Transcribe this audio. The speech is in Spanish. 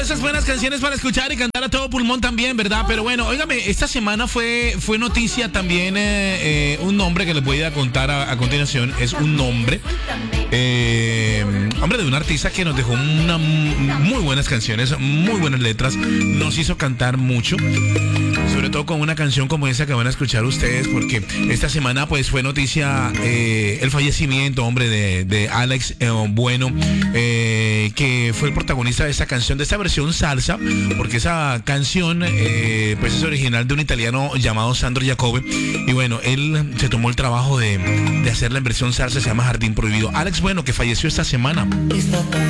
de esas buenas canciones para escuchar y cantar a todo pulmón también, ¿verdad? Pero bueno, óigame, esta semana fue noticia también un nombre que les voy a contar a continuación. Es un nombre, hombre, de un artista que nos dejó muy buenas canciones, muy buenas letras, nos hizo cantar mucho. Sobre todo con una canción como esa que van a escuchar ustedes, porque esta semana pues fue noticia el fallecimiento, hombre, de Alex Bueno, que fue el protagonista de esta canción, de esta versión salsa, porque esa canción pues es original de un italiano llamado Sandro Jacobe, y bueno, él se tomó el trabajo de hacerla en versión salsa, se llama Jardín Prohibido. Alex Bueno, que falleció esta semana.